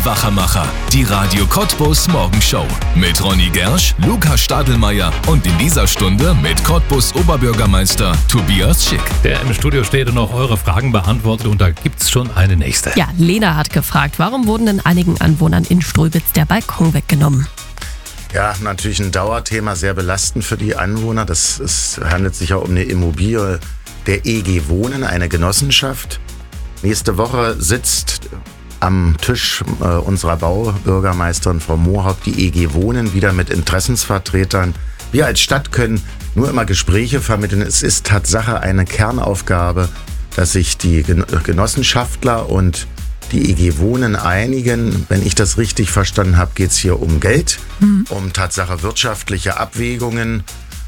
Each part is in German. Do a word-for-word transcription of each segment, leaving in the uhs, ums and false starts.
Die Wachermacher, die Radio Cottbus Morgenshow mit Ronny Gersch, Lukas Stadelmeier und in dieser Stunde mit Cottbus Oberbürgermeister Tobias Schick. Der im Studio steht und auch eure Fragen beantwortet und da gibt's schon eine nächste. Ja, Lena hat gefragt, warum wurden denn einigen Anwohnern in Ströbitz der Balkon weggenommen? Ja, natürlich ein Dauerthema, sehr belastend für die Anwohner. Das es handelt sich ja um eine Immobilie der E G Wohnen, eine Genossenschaft. Nächste Woche sitzt am Tisch äh, unserer Baubürgermeisterin Frau Mohaupt die E G Wohnen wieder mit Interessensvertretern. Wir als Stadt können nur immer Gespräche vermitteln. Es ist Tatsache eine Kernaufgabe, dass sich die Genossenschaftler und die E G Wohnen einigen. Wenn ich das richtig verstanden habe, geht es hier um Geld, mhm. um Tatsache wirtschaftliche Abwägungen.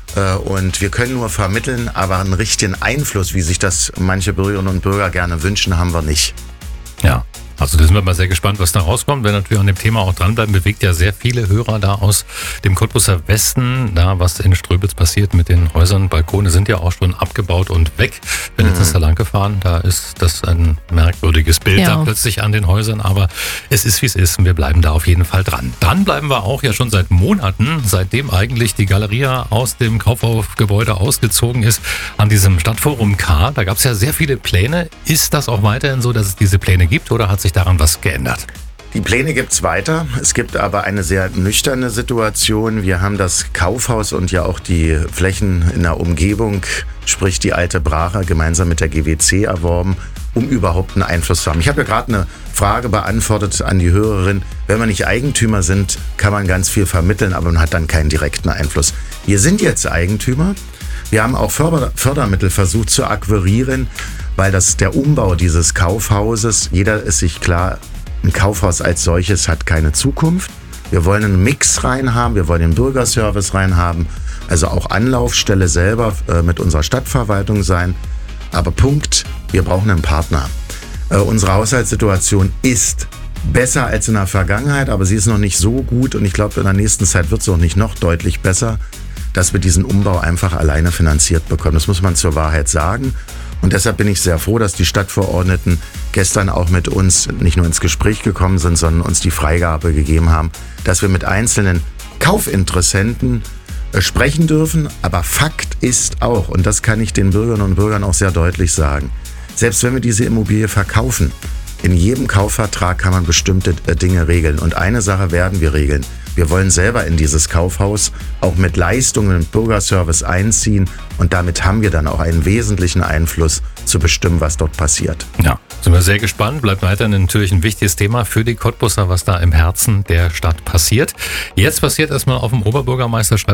Und wir können nur vermitteln, aber einen richtigen Einfluss, wie sich das manche Bürgerinnen und Bürger gerne wünschen, haben wir nicht. Ja. Also da sind wir mal sehr gespannt, was da rauskommt. Wenn natürlich an dem Thema auch dranbleiben, bewegt ja sehr viele Hörer da aus dem Cottbuser Westen. Da, was in Ströbitz passiert mit den Häusern, Balkone sind ja auch schon abgebaut und weg. Bin jetzt mhm. da lang gefahren, da ist das ein merkwürdiges Bild ja. da plötzlich an den Häusern. Aber es ist, wie es ist und wir bleiben da auf jeden Fall dran. Dran bleiben wir auch ja schon seit Monaten, seitdem eigentlich die Galeria aus dem Kaufhofgebäude ausgezogen ist, an diesem Stadtforum K. Da gab es ja sehr viele Pläne. Ist das auch weiterhin so, dass es diese Pläne gibt oder hat sich daran was geändert? Die Pläne gibt's weiter. Es gibt aber eine sehr nüchterne Situation. Wir haben das Kaufhaus und ja auch die Flächen in der Umgebung, sprich die Alte Brache, gemeinsam mit der G W C erworben, um überhaupt einen Einfluss zu haben. Ich habe ja gerade eine Frage beantwortet an die Hörerin. Wenn wir nicht Eigentümer sind, kann man ganz viel vermitteln, aber man hat dann keinen direkten Einfluss. Wir sind jetzt Eigentümer. Wir haben auch Förder- Fördermittel versucht zu akquirieren, weil das der Umbau dieses Kaufhauses, jeder ist sich klar, ein Kaufhaus als solches hat keine Zukunft. Wir wollen einen Mix reinhaben, wir wollen den Bürgerservice reinhaben, also auch Anlaufstelle selber äh, mit unserer Stadtverwaltung sein. Aber Punkt, wir brauchen einen Partner. Äh, unsere Haushaltssituation ist besser als in der Vergangenheit, aber sie ist noch nicht so gut und ich glaube, in der nächsten Zeit wird es auch nicht noch deutlich besser, dass wir diesen Umbau einfach alleine finanziert bekommen. Das muss man zur Wahrheit sagen. Und deshalb bin ich sehr froh, dass die Stadtverordneten gestern auch mit uns nicht nur ins Gespräch gekommen sind, sondern uns die Freigabe gegeben haben, dass wir mit einzelnen Kaufinteressenten sprechen dürfen. Aber Fakt ist auch, und das kann ich den Bürgerinnen und Bürgern auch sehr deutlich sagen, selbst wenn wir diese Immobilie verkaufen, in jedem Kaufvertrag kann man bestimmte Dinge regeln. Und eine Sache werden wir regeln. Wir wollen selber in dieses Kaufhaus auch mit Leistungen und Bürgerservice einziehen und damit haben wir dann auch einen wesentlichen Einfluss zu bestimmen, was dort passiert. Ja, sind wir sehr gespannt. Bleibt weiterhin natürlich ein wichtiges Thema für die Cottbuser, was da im Herzen der Stadt passiert. Jetzt passiert erstmal auf dem Oberbürgermeister